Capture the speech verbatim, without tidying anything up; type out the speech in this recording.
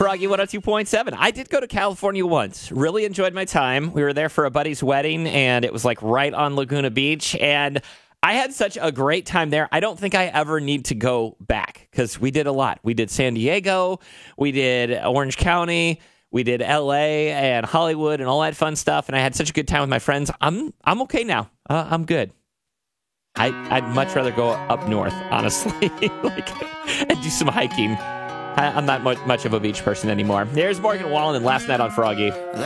Froggy one oh two point seven. I did go to California once. Really enjoyed my time. We were there for a buddy's wedding, and it was like right on Laguna Beach. And I had such a great time there. I don't think I ever need to go back because we did a lot. We did San Diego. We did Orange County. We did L A and Hollywood and all that fun stuff. And I had such a good time with my friends. I'm I'm okay now. Uh, I'm good. I, I'd much rather go up north, honestly, like, and do some hiking. I, I'm not much, much of a beach person anymore. There's Morgan Wallen and Last Night on Froggy.